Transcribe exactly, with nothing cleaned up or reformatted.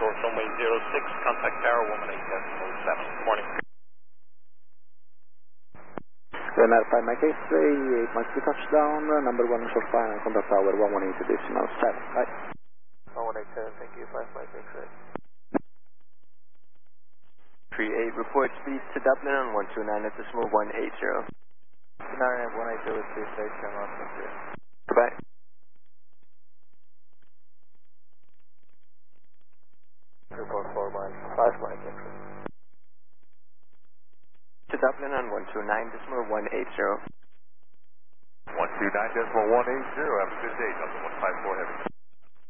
short runway zero six, contact tower one one eight decimal seven. Good morning. Runway five Mike eight three, eight Mike two touchdown, number one short fire, contact tower one one eight decimal seven. Bye. one one eight seven, thank you, five Mike eight three. three eight, report speed to Dublin on one two nine at decimal one eight zero. two nine at one eight zero, two station, on one zero. Goodbye. two four four Mike, five Mike eight three. To Dublin on one two nine decimal one eight zero. one two nine decimal one eight zero, have a good day, Dublin one five four Heavy.